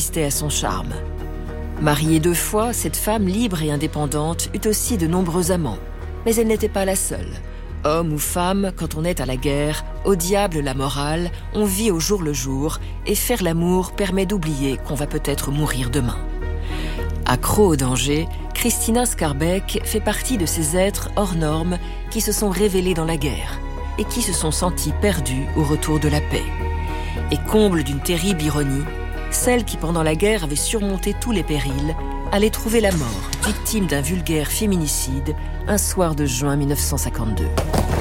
résistait à son charme. Mariée 2 fois, cette femme libre et indépendante eut aussi de nombreux amants. Mais elle n'était pas la seule. Homme ou femme, quand on est à la guerre, au diable la morale, on vit au jour le jour, et faire l'amour permet d'oublier qu'on va peut-être mourir demain. Accro au danger, Christina Skarbek fait partie de ces êtres hors normes qui se sont révélés dans la guerre et qui se sont sentis perdus au retour de la paix. Et comble d'une terrible ironie, celle qui pendant la guerre avait surmonté tous les périls allait trouver la mort, victime d'un vulgaire féminicide, un soir de juin 1952.